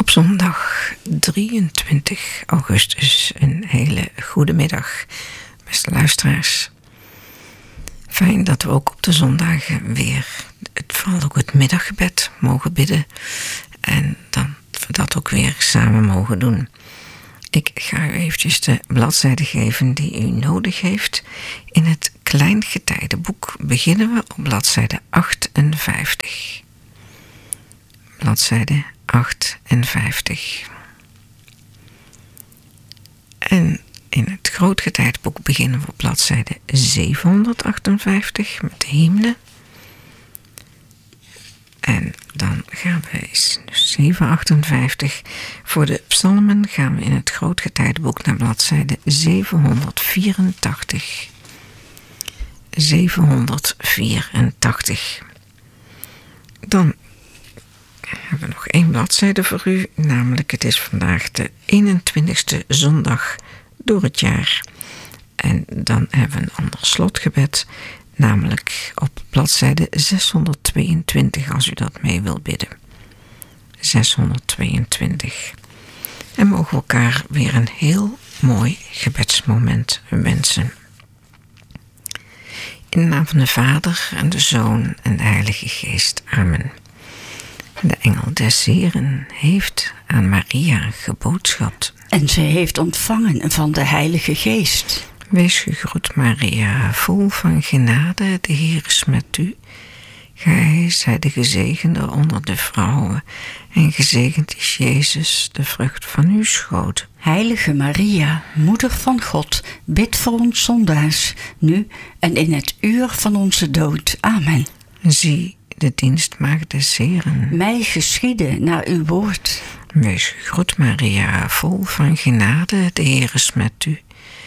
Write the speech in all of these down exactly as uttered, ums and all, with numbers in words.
Op zondag drieëntwintig augustus een hele goede middag, beste luisteraars. Fijn dat we ook op de zondagen weer het, vooral ook het middaggebed mogen bidden en dan we dat ook weer samen mogen doen. Ik ga u eventjes de bladzijde geven die u nodig heeft. In het Kleingetijdenboek beginnen we op bladzijde achtenvijftig. Bladzijde achtenvijftig. En in het Grootgetijdenboek beginnen we op bladzijde zevenhonderdachtenvijftig met de hymne. En dan gaan we eens, dus zevenhonderdachtenvijftig. Voor de psalmen gaan we in het Grootgetijdenboek naar bladzijde zevenhonderdvierentachtig. zevenhonderdvierentachtig. Dan hebben we nog één bladzijde voor u, namelijk het is vandaag de eenentwintigste zondag door het jaar. En dan hebben we een ander slotgebed, namelijk op bladzijde zeshonderdtweeëntwintig, als u dat mee wilt bidden. zeshonderdtweeëntwintig. En mogen we elkaar weer een heel mooi gebedsmoment wensen. In de naam van de Vader en de Zoon en de Heilige Geest. Amen. De engel des Heren heeft aan Maria geboodschapt. En zij heeft ontvangen van de Heilige Geest. Wees gegroet, Maria, vol van genade, de Heer is met u. Gij zijt de gezegende onder de vrouwen, en gezegend is Jezus, de vrucht van uw schoot. Heilige Maria, Moeder van God, bid voor ons zondaars, nu en in het uur van onze dood. Amen. Zie, de dienstmaagd des Heren. Mij geschiede naar uw woord. Wees gegroet, Maria, vol van genade, de Heer is met u.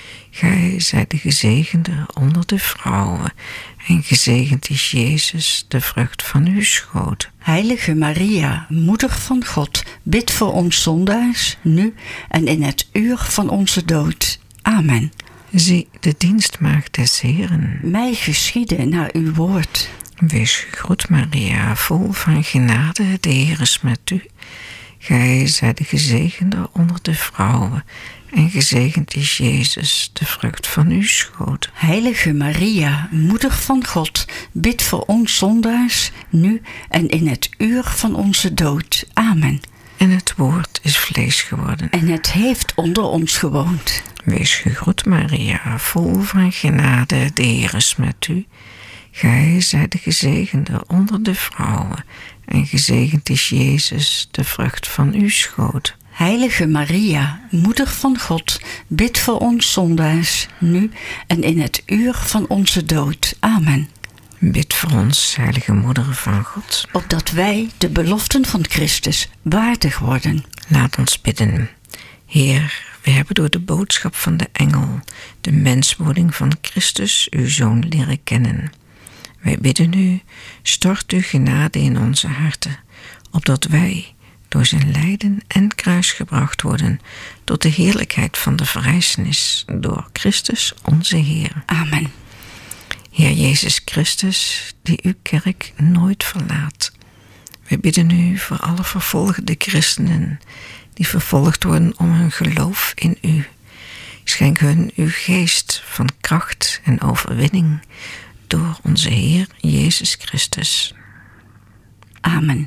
Gij zijt de gezegende onder de vrouwen, en gezegend is Jezus, de vrucht van uw schoot. Heilige Maria, Moeder van God, bid voor ons zondaars, nu en in het uur van onze dood. Amen. Zie, de dienstmaagd des Heren. Mij geschiede naar uw woord. Wees gegroet, Maria, vol van genade, de Heer is met u. Gij zijt de gezegende onder de vrouwen, en gezegend is Jezus, de vrucht van uw schoot. Heilige Maria, Moeder van God, bid voor ons zondaars, nu en in het uur van onze dood. Amen. En het woord is vlees geworden. En het heeft onder ons gewoond. Wees gegroet, Maria, vol van genade, de Heer is met u. Gij zijt de gezegende onder de vrouwen, en gezegend is Jezus, de vrucht van uw schoot. Heilige Maria, Moeder van God, bid voor ons zondaars, nu en in het uur van onze dood. Amen. Bid voor ons, heilige Moeder van God, opdat wij de beloften van Christus waardig worden. Laat ons bidden. Heer, we hebben door de boodschap van de engel de menswording van Christus, uw Zoon, leren kennen. Wij bidden u, stort uw genade in onze harten, opdat wij door zijn lijden en kruis gebracht worden tot de heerlijkheid van de verrijzenis door Christus onze Heer. Amen. Heer Jezus Christus, die uw kerk nooit verlaat. Wij bidden u voor alle vervolgde christenen die vervolgd worden om hun geloof in u. Schenk hun uw geest van kracht en overwinning door onze Heer Jezus Christus. Amen.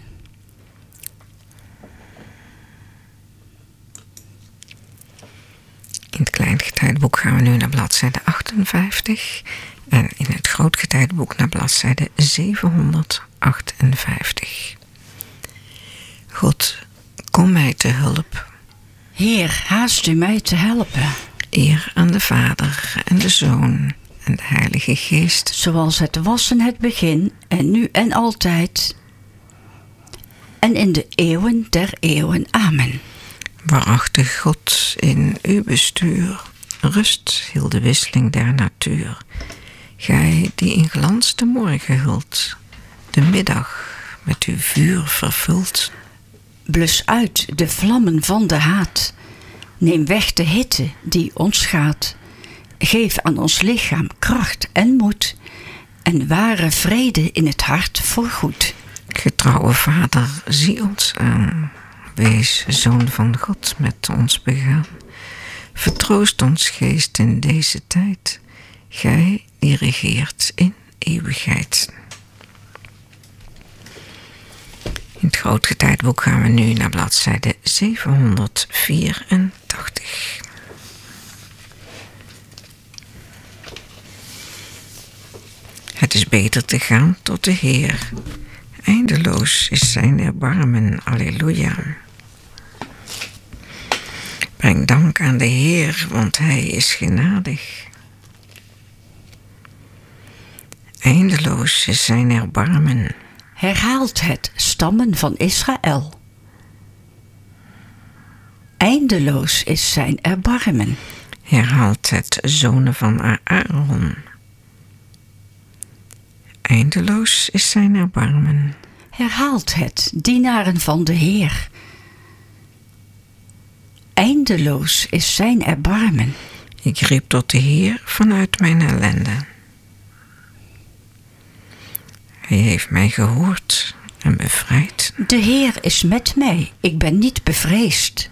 In het Kleingetijdenboek gaan we nu naar bladzijde achtenvijftig en in het Grootgetijdenboek naar bladzijde zevenhonderdachtenvijftig. God, kom mij te hulp. Heer, haast u mij te helpen. Eer aan de Vader en de Zoon en de Heilige Geest. Zoals het was in het begin en nu en altijd en in de eeuwen der eeuwen. Amen. Waarachtig God, in uw bestuur rust heel de wisseling der natuur. Gij die in glans de morgen hult, de middag met uw vuur vervult. Blus uit de vlammen van de haat. Neem weg de hitte die ons gaat. Geef aan ons lichaam kracht en moed. En ware vrede in het hart voorgoed. Getrouwe Vader, zie ons aan. wees, Zoon van God, met ons begaan. Vertroost ons geest in deze tijd, gij die regeert in eeuwigheid. In het Grootgetijdboek gaan we nu naar bladzijde zevenhonderdvierentachtig. Het is beter te gaan tot de Heer. Eindeloos is zijn erbarmen. Alleluia. Breng dank aan de Heer, want hij is genadig. Eindeloos is zijn erbarmen. Herhaalt het, stammen van Israël. Eindeloos is zijn erbarmen. Herhaalt het, zonen van Aaron. Eindeloos is zijn erbarmen. Herhaalt het, dienaren van de Heer. Eindeloos is zijn erbarmen. Ik riep tot de Heer vanuit mijn ellende. Hij heeft mij gehoord en bevrijd. De Heer is met mij, ik ben niet bevreesd.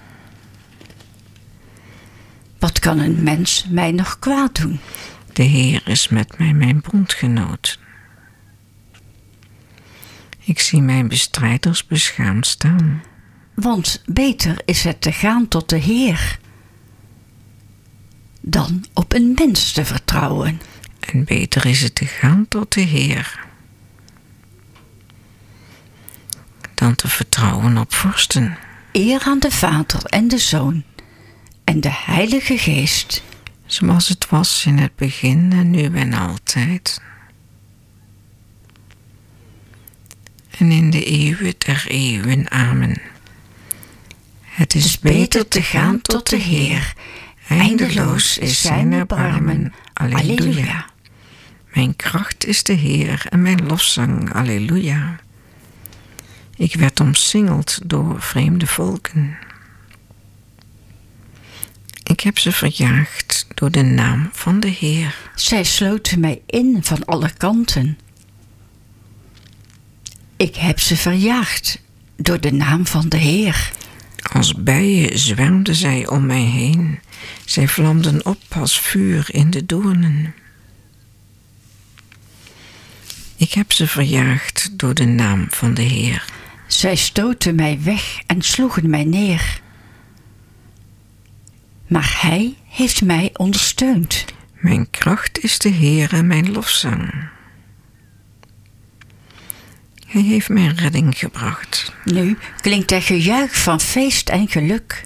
Wat kan een mens mij nog kwaad doen? De Heer is met mij, mijn bondgenoot. Ik zie mijn bestrijders beschaamd staan. Want beter is het te gaan tot de Heer dan op een mens te vertrouwen. En beter is het te gaan tot de Heer dan te vertrouwen op vorsten. Eer aan de Vader en de Zoon en de Heilige Geest. Zoals het was in het begin en nu en altijd. En in de eeuwen der eeuwen. Amen. Het is beter te gaan tot de Heer. Eindeloos is zijn erbarmen. Alleluia. Mijn kracht is de Heer en mijn lofzang. Alleluia. Ik werd omsingeld door vreemde volken. Ik heb ze verjaagd door de naam van de Heer. Zij sloten mij in van alle kanten. Ik heb ze verjaagd door de naam van de Heer. Als bijen zwermden zij om mij heen. Zij vlamden op als vuur in de doornen. Ik heb ze verjaagd door de naam van de Heer. Zij stoten mij weg en sloegen mij neer. Maar hij heeft mij ondersteund. Mijn kracht is de Heer en mijn lofzang. Hij heeft mijn redding gebracht. Nu klinkt er gejuich van feest en geluk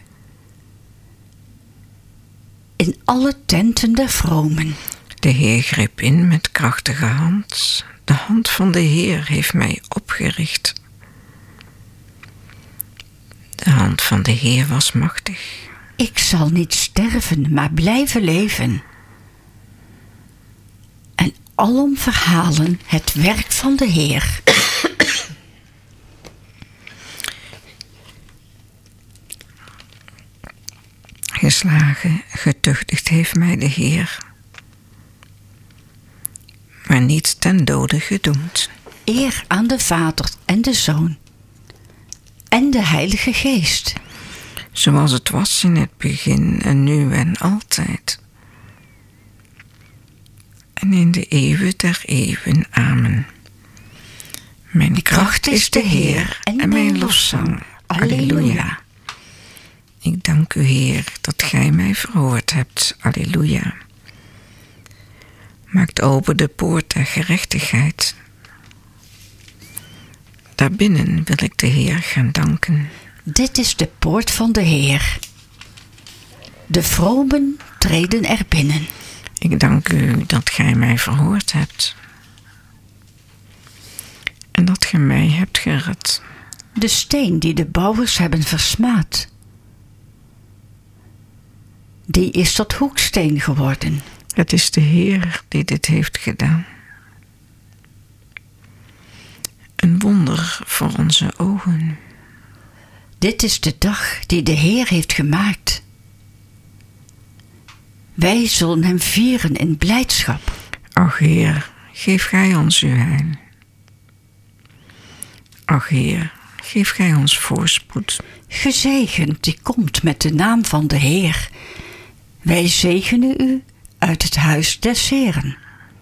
in alle tenten der vromen. De Heer greep in met krachtige hand. De hand van de Heer heeft mij opgericht. De hand van de Heer was machtig. Ik zal niet sterven, maar blijven leven. En alom verhalen het werk van de Heer. Geslagen, getuchtigd heeft mij de Heer, maar niet ten dode gedoemd. Eer aan de Vader en de Zoon en de Heilige Geest. Zoals het was in het begin en nu en altijd. En in de eeuwen der eeuwen. Amen. Mijn kracht is de Heer en mijn lofzang. Alleluia. Ik dank u, Heer, dat gij mij verhoord hebt. Alleluia. Maakt open de poort der gerechtigheid. Daarbinnen wil ik de Heer gaan danken. Dit is de poort van de Heer. De vromen treden er binnen. Ik dank u dat gij mij verhoord hebt. En dat gij mij hebt gered. De steen die de bouwers hebben versmaad, die is tot hoeksteen geworden. Het is de Heer die dit heeft gedaan. Een wonder voor onze ogen. Dit is de dag die de Heer heeft gemaakt. Wij zullen hem vieren in blijdschap. Ach Heer, geef gij ons uw heil. Ach Heer, geef gij ons voorspoed. Gezegend die komt met de naam van de Heer. Wij zegenen u uit het huis des Heeren.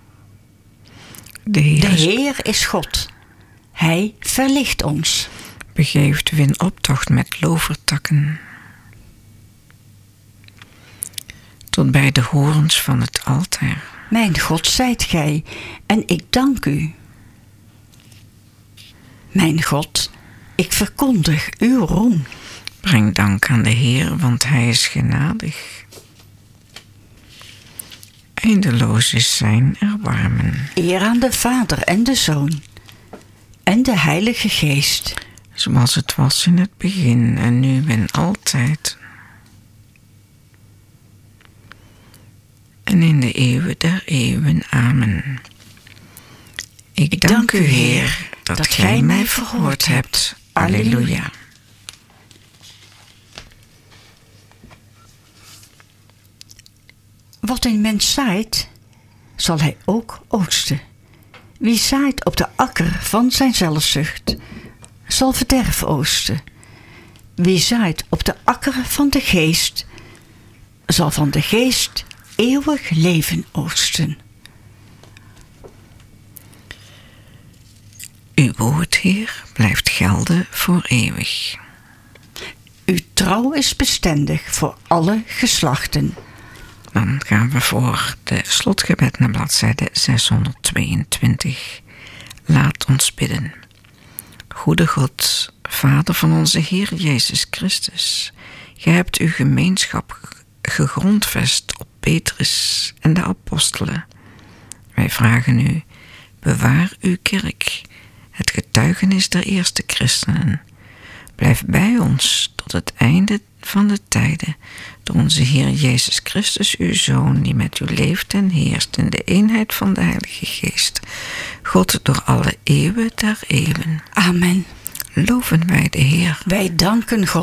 De Heer, de Heer is God. Hij verlicht ons. Begeeft u in optocht met lovertakken tot bij de horens van het altaar. Mijn God zijt gij, en ik dank u. Mijn God, ik verkondig uw roem. Breng dank aan de Heer, want hij is genadig. Eindeloos is zijn erbarmen. Eer aan de Vader en de Zoon en de Heilige Geest. Zoals het was in het begin en nu en altijd. En in de eeuwen der eeuwen. Amen. Ik, ik dank u, Heer, dat, dat gij mij verhoord hebt. Alleluia. Wat een mens zaait, zal hij ook oogsten. Wie zaait op de akker van zijn zelfzucht, zal verderf oosten. Wie zaait op de akker van de geest, zal van de geest eeuwig leven oosten. Uw woord, Heer, blijft gelden voor eeuwig. Uw trouw is bestendig voor alle geslachten. Dan gaan we voor de slotgebed naar bladzijde zeshonderdtweeëntwintig. Laat ons bidden. Goede God, Vader van onze Heer Jezus Christus, gij hebt uw gemeenschap gegrondvest op Petrus en de apostelen. Wij vragen u, bewaar uw kerk, het getuigenis der eerste christenen. Blijf bij ons tot het einde van de tijden, door onze Heer Jezus Christus, uw Zoon, die met u leeft en heerst in de eenheid van de Heilige Geest, God door alle eeuwen der eeuwen. Amen. Loven wij de Heer. Wij danken God.